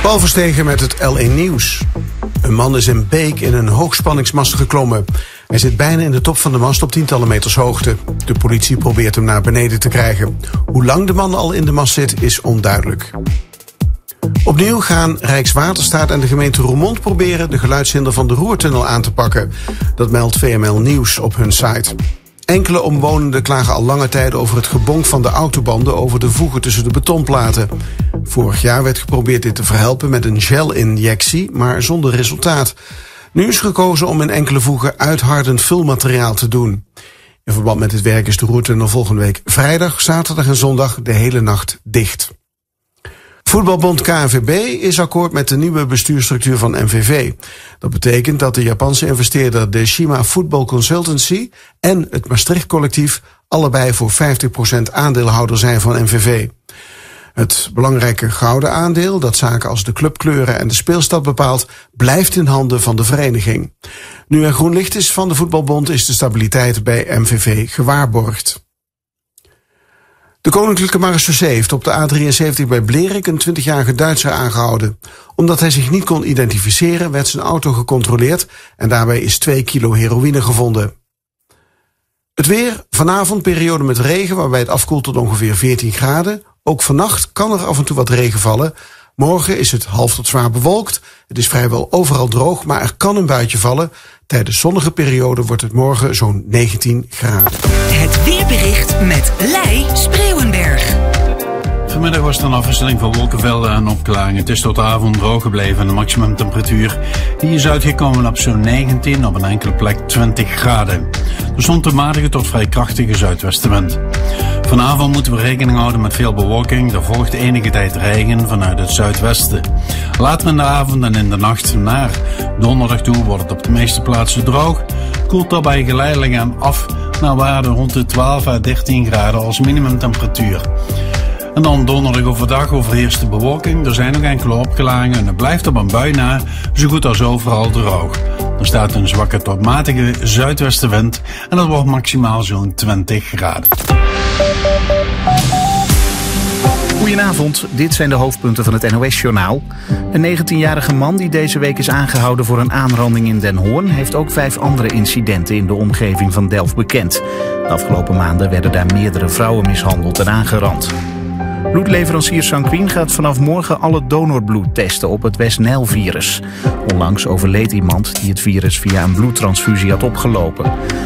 Paul Verstegen met het L1 Nieuws. Een man is in Beek in een hoogspanningsmast geklommen. Hij zit bijna in de top van de mast op tientallen meters hoogte. De politie probeert hem naar beneden te krijgen. Hoe lang de man al in de mast zit, is onduidelijk. Opnieuw gaan Rijkswaterstaat en de gemeente Roermond proberen de geluidshinder van de Roertunnel aan te pakken. Dat meldt VML Nieuws op hun site. Enkele omwonenden klagen al lange tijd over het gebonk van de autobanden over de voegen tussen de betonplaten. Vorig jaar werd geprobeerd dit te verhelpen met een gelinjectie, maar zonder resultaat. Nu is gekozen om in enkele voegen uithardend vulmateriaal te doen. In verband met dit werk is de Roertunnel volgende week vrijdag, zaterdag en zondag de hele nacht dicht. Voetbalbond KNVB is akkoord met de nieuwe bestuursstructuur van MVV. Dat betekent dat de Japanse investeerder de Shima Football Consultancy en het Maastricht Collectief allebei voor 50% aandeelhouder zijn van MVV. Het belangrijke gouden aandeel, dat zaken als de clubkleuren en de speelstad bepaalt, blijft in handen van de vereniging. Nu er groen licht is van de voetbalbond, is de stabiliteit bij MVV gewaarborgd. De Koninklijke Marechaussee heeft op de A73 bij Blerik een 20-jarige Duitser aangehouden. Omdat hij zich niet kon identificeren, werd zijn auto gecontroleerd en daarbij is 2 kilo heroïne gevonden. Het weer, vanavond periode met regen waarbij het afkoelt tot ongeveer 14 graden. Ook vannacht kan er af en toe wat regen vallen. Morgen is het half tot zwaar bewolkt. Het is vrijwel overal droog, maar er kan een buitje vallen. Tijdens zonnige periode wordt het morgen zo'n 19 graden. Het weerbericht met Lei Spreeuwenberg. Vanmiddag was er een afwisseling van wolkenvelden en opklaringen. Het is tot de avond droog gebleven en de maximumtemperatuur die is uitgekomen op zo'n 19, op een enkele plek 20 graden. Er stond een matige tot vrij krachtige zuidwestenwind. Vanavond moeten we rekening houden met veel bewolking. Er volgt enige tijd regen vanuit het zuidwesten. Later in de avond en in de nacht naar donderdag toe wordt het op de meeste plaatsen droog. Koelt daarbij geleidelijk aan af naar waarde rond de 12 à 13 graden als minimumtemperatuur. En dan donderdag overdag overheerst de bewolking. Er zijn nog enkele opklaringen en het blijft op een bui na, zo goed als overal droog. Er staat een zwakke tot matige zuidwestenwind en dat wordt maximaal zo'n 20 graden. Goedenavond, dit zijn de hoofdpunten van het NOS-journaal. Een 19-jarige man die deze week is aangehouden voor een aanranding in Den Hoorn heeft ook 5 andere incidenten in de omgeving van Delft bekend. De afgelopen maanden werden daar meerdere vrouwen mishandeld en aangerand. Bloedleverancier Sanquin gaat vanaf morgen alle donorbloed testen op het West-Nijl-virus. Onlangs overleed iemand die het virus via een bloedtransfusie had opgelopen.